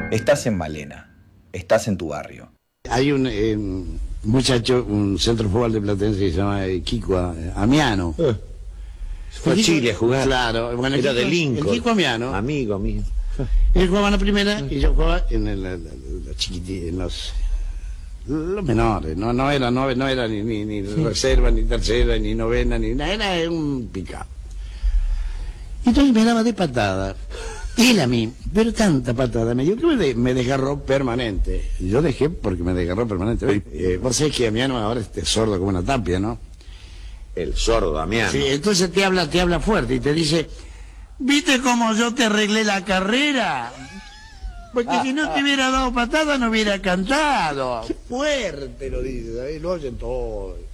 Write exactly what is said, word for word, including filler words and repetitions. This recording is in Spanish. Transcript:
Estás en Malena, estás en tu barrio. Hay un eh, muchacho, un centro de fútbol de Platense que se llama eh, Kiko eh, Amiano. Eh, fue a Chile a jugar. Claro, bueno, era Kiko, de Lincoln. El Kiko Amiano. Amigo mío. Él jugaba en la primera y yo jugaba en el, la, la, la chiquití, en los, los menores. No, no era, no, no era ni, ni, ni reserva, ni tercera, ni novena, ni nada. Era un picado. Y entonces me daba de patada. Él a mí, pero tanta patada me dio que me, de, me desgarró permanente. Yo dejé porque me desgarró permanente. Eh, vos sabés que Amiano ahora es sordo como una tapia, ¿no? El sordo Damiano. Sí, entonces te habla, te habla fuerte y te dice, ¿viste cómo yo te arreglé la carrera? Porque ah, si no ah. te hubiera dado patada no hubiera cantado. Fuerte lo dice, ¿sabes? Lo oyen todo.